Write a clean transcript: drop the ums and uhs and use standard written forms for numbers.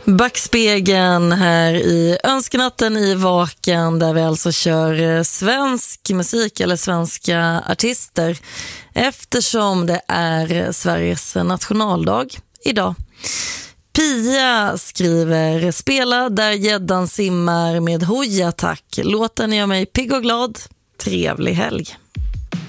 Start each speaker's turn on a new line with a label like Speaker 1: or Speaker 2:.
Speaker 1: Backspegeln här i Önskenatten i Vaken, där vi alltså kör svensk musik eller svenska artister eftersom det är Sveriges nationaldag idag. Pia skriver: spela där gäddan simmar med hoja tack. Låten gör mig pigg och glad. Trevlig helg.